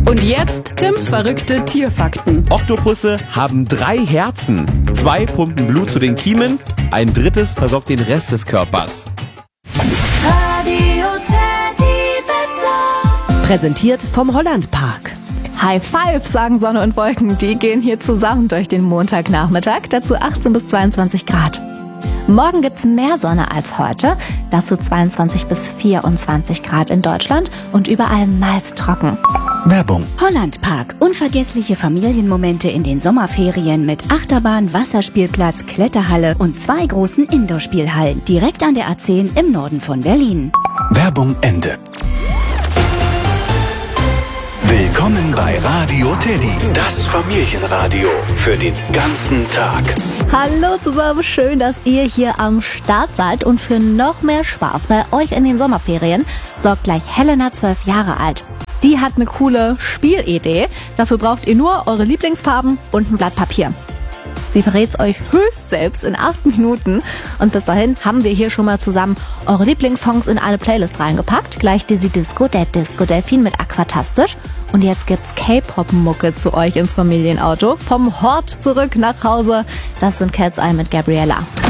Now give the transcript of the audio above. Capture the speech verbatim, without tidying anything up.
Und jetzt Tims verrückte Tierfakten. Oktopusse haben drei Herzen. Zwei pumpen Blut zu den Kiemen, ein drittes versorgt den Rest des Körpers. Radio Teddy Better. Präsentiert vom Hollandpark. High Five, sagen Sonne und Wolken. Die gehen hier zusammen durch den Montagnachmittag. Dazu achtzehn bis zweiundzwanzig Grad. Morgen gibt's mehr Sonne als heute. Dazu zweiundzwanzig bis vierundzwanzig Grad in Deutschland und überall meist trocken. Werbung. Hollandpark. Unvergessliche Familienmomente in den Sommerferien mit Achterbahn, Wasserspielplatz, Kletterhalle und zwei großen Indoor-Spielhallen. Direkt an der A zehn im Norden von Berlin. Werbung Ende. Willkommen bei Radio Teddy, das Familienradio für den ganzen Tag. Hallo zusammen, schön, dass ihr hier am Start seid. Und für noch mehr Spaß bei euch in den Sommerferien sorgt gleich Helena, zwölf Jahre alt. Die hat eine coole Spielidee. Dafür braucht ihr nur eure Lieblingsfarben und ein Blatt Papier. Sie verrät's euch höchst selbst in acht Minuten. Und bis dahin haben wir hier schon mal zusammen eure Lieblingssongs in eine Playlist reingepackt. Gleich Dizzy Disco, der Disco Delfin mit Aquatastisch. Und jetzt gibt's K-Pop-Mucke zu euch ins Familienauto. Vom Hort zurück nach Hause. Das sind Cat's Eye mit Gabriella.